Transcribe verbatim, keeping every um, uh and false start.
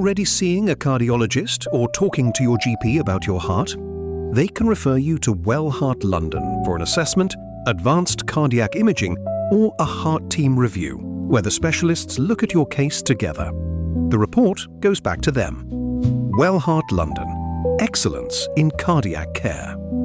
already seeing a cardiologist or talking to your G P about your heart? They can refer you to Well Heart London for an assessment, advanced cardiac imaging, or a heart team review, where the specialists look at your case together. The report goes back to them. Well Heart London. Excellence in cardiac care.